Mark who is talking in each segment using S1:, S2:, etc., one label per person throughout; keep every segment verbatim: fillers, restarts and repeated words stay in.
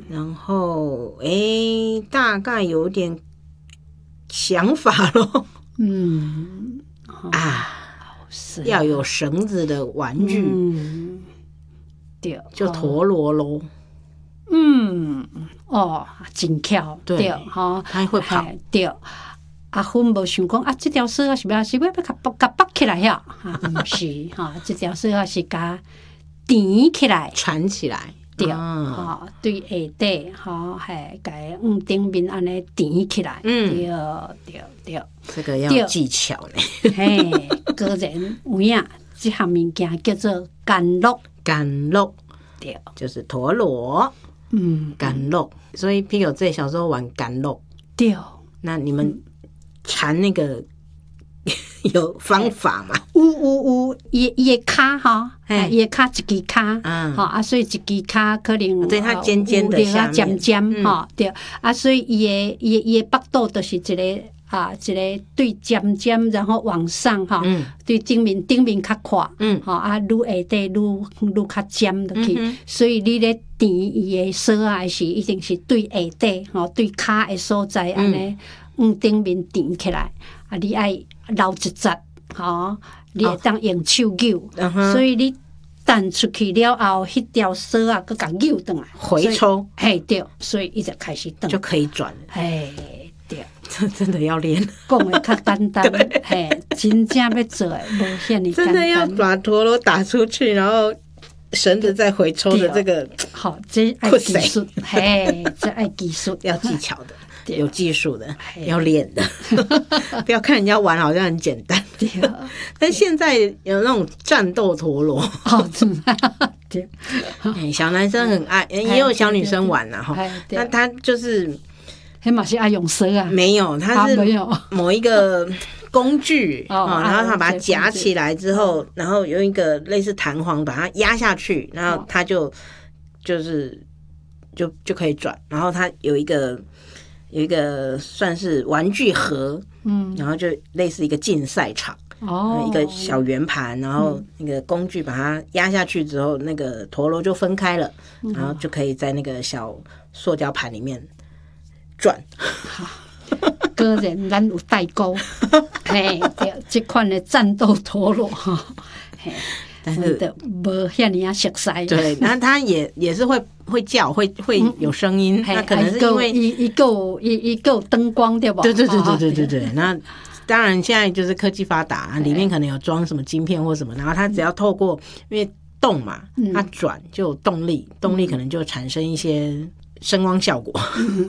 S1: 然后诶，大概有点想法咯。
S2: 嗯
S1: 啊，
S2: 是
S1: 要有绳子的玩具，
S2: 嗯，对，
S1: 就陀螺咯。
S2: 嗯，哦，真巧，对，哈，
S1: 它会跑，
S2: 对。阿芬无想讲啊，这条绳啊是要是要要甲绑甲绑起来呀？啊，毋是哈，这条绳啊是甲缠起来，
S1: 缠起来，
S2: 对，哈，对下底哈，嘿，甲嗯顶面安尼缠起来，
S1: 嗯，
S2: 对对对，
S1: 这个要技巧呢。
S2: 嘿，果然有影，这项物件叫做甘露，
S1: 甘露，
S2: 对，
S1: 就是陀螺，
S2: 嗯，
S1: 甘露。所以 Pico 这小时候玩甘露，
S2: 对，
S1: 那你们缠那个有方法吗？
S2: 有有有，伊伊个骹哈，伊个骹一支骹，哈啊，所以一支骹可能
S1: 对它尖尖的下面，
S2: 尖尖哈，对啊，所以伊个伊伊个角度就是一个啊，一个对尖尖，然后往上哈，对顶面顶面较宽，嗯，哈啊，愈下底愈愈较尖落去，所以你咧缠伊个绳啊，是一定是对下底吼，对骹的所在安尼。往顶面缠起来，啊！你爱留一节，吼，你会当用手扭，所以你弹出去了后，迄条绳啊，佮甲扭转来，
S1: 回抽，
S2: 嘿对，所以伊就开始转，
S1: 就可以转了，
S2: 嘿对，
S1: 这真的要练，
S2: 讲的较简单，嘿，真正要做的无遐尼简单，
S1: 真的要把陀螺打出去，然后绳子再回抽的这个，
S2: 好，这爱技术，嘿，这爱技术，
S1: 要技巧的。有技术的，要练的，不要看人家玩好像很简单。但现在有那种战斗陀螺，
S2: 哦，对，
S1: 小男生很爱，也有小女生玩啊。哈，那他就是
S2: 黑马是爱用绳啊？
S1: 没有，他是某一个工具啊，然后他把它夹起来之后，然后用一个类似弹簧把它压下去，然后他就就是就就可以转，然后他有一个。有一个算是玩具盒，嗯，然后就类似一个竞赛场，哦，一个小圆盘，然后那个工具把它压下去之后，那个陀螺就分开了，嗯、然后就可以在那个小塑胶盘里面转。
S2: 果然咱有代沟，嘿，对，这款的战斗陀螺哈，嘿。但是无遐尼啊熟悉，
S1: 对，那它也也是会会叫，会会有声音，那可能是因为
S2: 一一个一一个灯光对吧？
S1: 对对对对对对对。那当然现在就是科技发达，里面可能有装什么晶片或什么，然后它只要透过因为动嘛，它转就有动力，动力可能就产生一些声光效果。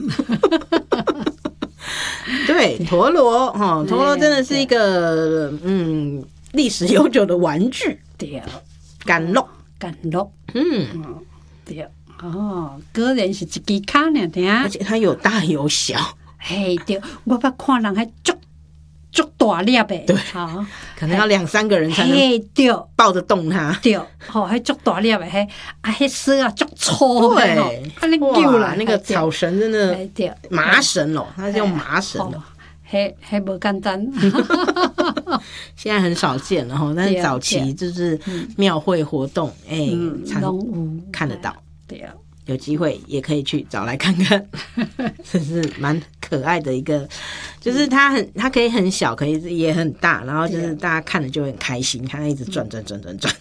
S1: 对，陀螺哈，陀螺真的是一个嗯历史悠久的玩具。
S2: 对，
S1: 甘露，
S2: 甘露，
S1: 嗯，
S2: 对，哦，果然是一支骹呢，听，
S1: 而且它有大有小，
S2: 嘿，对，我捌看人还足足大粒的，
S1: 对，好，可能要两三个人才能，
S2: 对，
S1: 抱得动它，
S2: 对，好，还足大粒的，嘿，啊，迄绳啊足粗的，
S1: 对，
S2: 啊，你扭啦，
S1: 那个草绳真的，
S2: 对，
S1: 麻绳哦，它是用麻绳的。
S2: 还还不简单，
S1: 现在很少见了哈，但是早期就是庙会活动，哎，常看得到。
S2: 对啊，
S1: 有机会也可以去找来看看，这是蛮可爱的一个，就是它很它可以很小，可以也很大，然后就是大家看了就会很开心，看它一直转转转转转。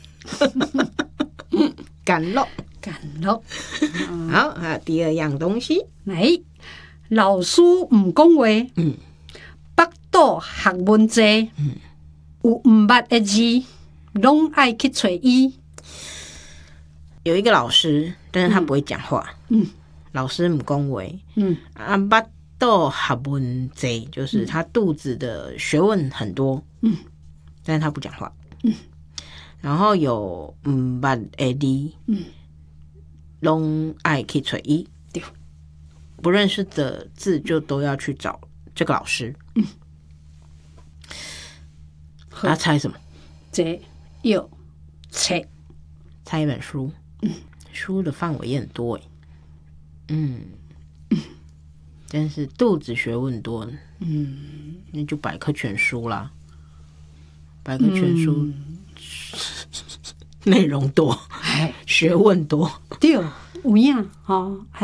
S1: 甘露，
S2: 甘露。
S1: 好，还有第二样东西，
S2: 来，老师唔讲话，嗯。北岛学问济，嗯、有唔捌的字，拢爱去找伊。
S1: 有一个老师，但是他不会讲话。嗯，老师唔讲话。嗯，啊，北岛学问济，就是他肚子的学问很多。嗯，但是他不讲话。嗯，然后有唔捌的字，嗯，拢爱去找伊。对，不认识的字就都要去找这个老师。嗯，他猜什么？
S2: 这有猜
S1: 猜一本书。嗯，书的范围也很多哎。嗯，但是肚子学问多。嗯，那就百科全书啦。百科全书内容多，学问多。
S2: 对，有影哈。